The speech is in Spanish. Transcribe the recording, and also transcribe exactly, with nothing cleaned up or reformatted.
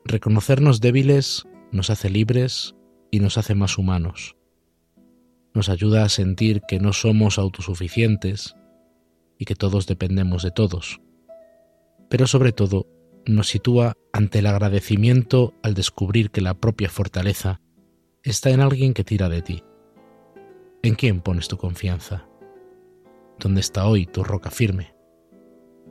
Reconocernos débiles nos hace libres y nos hace más humanos. Nos ayuda a sentir que no somos autosuficientes y que todos dependemos de todos. Pero sobre todo nos sitúa ante el agradecimiento al descubrir que la propia fortaleza está en alguien que tira de ti. ¿En quién pones tu confianza? ¿Dónde está hoy tu roca firme?